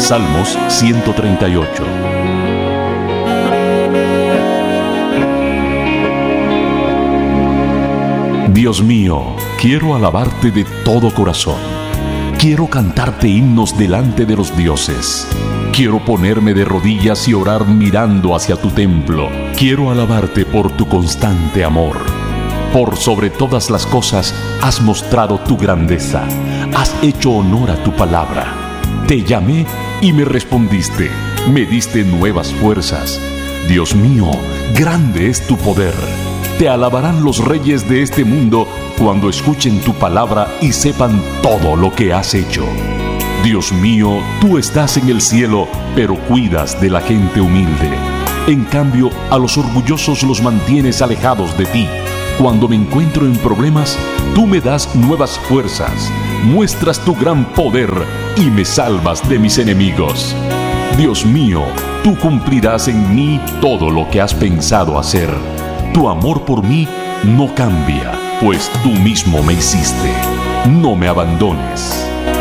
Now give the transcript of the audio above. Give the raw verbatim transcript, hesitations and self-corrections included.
Salmos ciento treinta y ocho. Dios mío, quiero alabarte de todo corazón. Quiero cantarte himnos delante de los dioses. Quiero ponerme de rodillas y orar mirando hacia tu templo. Quiero alabarte por tu constante amor. Por sobre todas las cosas has mostrado tu grandeza. Has hecho honor a tu palabra. Te llamé y me respondiste. Me diste nuevas fuerzas. Dios mío, grande es tu poder. Te alabarán los reyes de este mundo cuando escuchen tu palabra y sepan todo lo que has hecho. Dios mío, tú estás en el cielo, pero cuidas de la gente humilde. En cambio, a los orgullosos los mantienes alejados de ti. Cuando me encuentro en problemas, tú me das nuevas fuerzas, muestras tu gran poder y me salvas de mis enemigos. Dios mío, tú cumplirás en mí todo lo que has pensado hacer. Tu amor por mí no cambia, pues tú mismo me hiciste. No me abandones.